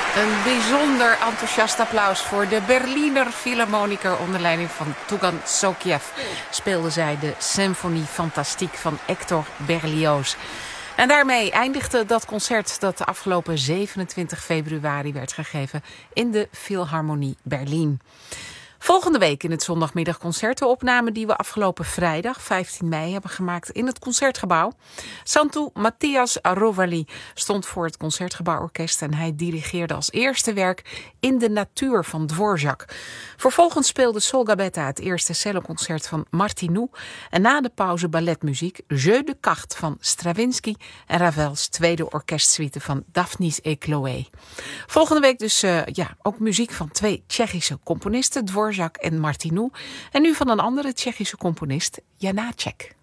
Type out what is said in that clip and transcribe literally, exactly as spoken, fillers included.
Een bijzonder enthousiast applaus voor de Berliner Philharmoniker onder leiding van Tougan Sokiev. Speelde zij de Symphonie Fantastique van Hector Berlioz. En daarmee eindigde dat concert dat de afgelopen zevenentwintig februari werd gegeven in de Philharmonie Berlin. Volgende week in het zondagmiddagconcert de opname die we afgelopen vrijdag vijftien mei hebben gemaakt in het Concertgebouw. Santu Matthias Rovali stond voor het Concertgebouworkest en hij dirigeerde als eerste werk In de Natuur van Dvorak. Vervolgens speelde Sol Gabetta het eerste celloconcert van Martinou en na de pauze balletmuziek Jeu de Cartes van Stravinsky en Ravels tweede orkestsuite van Daphnis et Chloé. Volgende week dus uh, ja, ook muziek van twee Tsjechische componisten, Dvorak en Martinou. En nu van een andere Tsjechische componist, Janáček.